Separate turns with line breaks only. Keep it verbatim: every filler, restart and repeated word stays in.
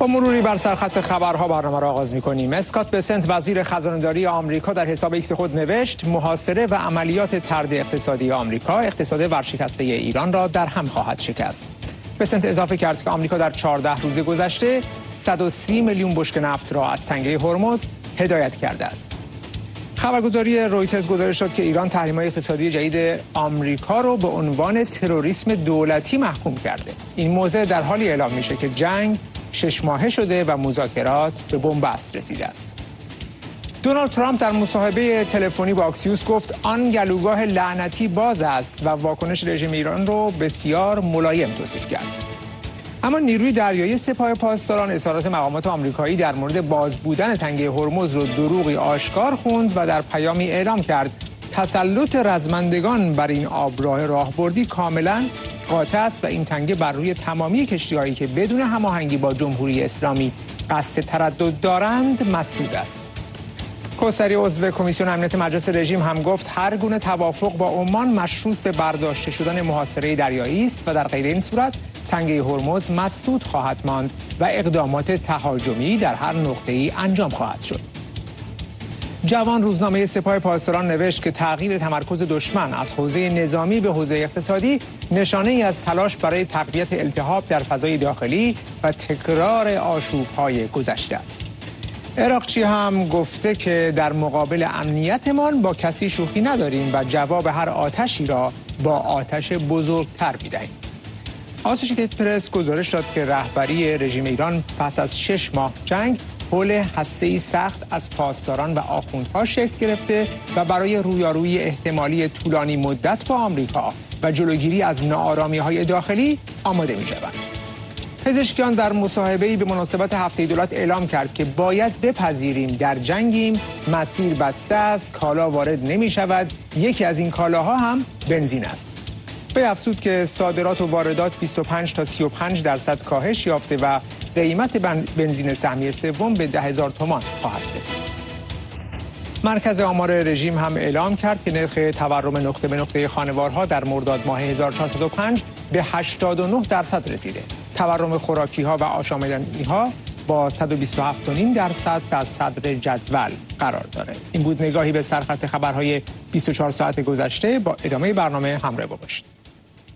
با مروری بر سرخط خبرها برنامه را آغاز می‌کنیم. اسکات بسنت وزیر خزانه‌داری آمریکا در حساب ایکس خود نوشت محاصره و عملیات طرد اقتصادی آمریکا اقتصاد ورشکسته ایران را در هم خواهد شکست. بسنت اضافه کرد که آمریکا در چهارده روز گذشته صد و سی میلیون بشکه نفت را از تنگه هرمز هدایت کرده است. خبرگزاری رویترز گزارش داد که ایران تحریم‌های اقتصادی جدید آمریکا را به عنوان تروریسم دولتی محکوم کرده. این موضع در حالی اعلام میشه که جنگ شش ماهه شده و مذاکرات به بنبست رسیده است. دونالد ترامپ در مصاحبه تلفنی با اکسیوس گفت آن گلوگاه لعنتی باز است و واکنش رژیم ایران رو بسیار ملایم توصیف کرد. اما نیروی دریایی سپاه پاسداران اظهارات مقامات آمریکایی در مورد باز بودن تنگه هرمز رو دروغی آشکار خوند و در پیامی اعلام کرد تسلط رزمندگان بر این آبراه راهبردی کاملا قاطع است و این تنگه بر روی تمامی کشتی‌هایی که بدون هماهنگی با جمهوری اسلامی قصد تردد دارند مسدود است. کوثری عضو کمیسیون امنیت مجلس رژیم هم گفت هر گونه توافق با عمان مشروط به برداشته شدن محاصره دریایی است و در غیر این صورت تنگه هرمز مسدود خواهد ماند و اقدامات تهاجمی در هر نقطه‌ای انجام خواهد شد. جوان روزنامه سپاه پاسداران نوشت که تغییر تمرکز دشمن از حوزه نظامی به حوزه اقتصادی نشانه ای از تلاش برای تقویت التهاب در فضای داخلی و تکرار آشوب‌های گذشته است. عراقچی هم گفته که در مقابل امنیتمان با کسی شوخی نداریم و جواب هر آتشی را با آتش بزرگتر می‌دهیم. آسوشیتد پرس گزارش داد که رهبری رژیم ایران پس از شش ماه جنگ حول هسته‌ای سخت از پاسداران و آخوندها شکل گرفته و برای رویارویی احتمالی طولانی مدت با آمریکا و جلوگیری از ناآرامی‌های داخلی آماده می‌شوند. پزشکیان در مصاحبه‌ای به مناسبت هفته دولت اعلام کرد که باید بپذیریم در جنگیم، مسیر بسته است، کالا وارد نمی‌شود، یکی از این کالاها هم بنزین است. به افزود که صادرات و واردات بیست و پنج تا سی و پنج درصد کاهش یافته و قیمت بنزین سهمیه سوم به ده هزار تومان خواهد رسید. مرکز آمار رژیم هم اعلام کرد که نرخ تورم نقطه به نقطه خانوارها در مرداد ماه هزار و چهارصد و پنج به هشتاد و نه درصد رسیده. تورم خوراکی‌ها و آشامیدنی‌ها با صد و بیست و هفت و نیم درصد در صدر جدول قرار داره. این بود نگاهی به سرخط خبرهای بیست و چهار ساعت گذشته. با ادامه برنامه همراه باشید.